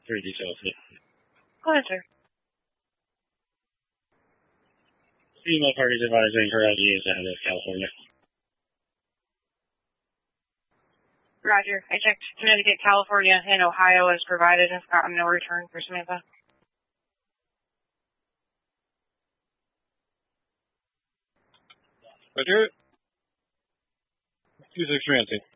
3 details. Go ahead, sir. Female parties advising her ID is out of California. Roger. I checked Connecticut, California, and Ohio as provided and have gotten no return for Samantha. Roger. 26 Ramsey.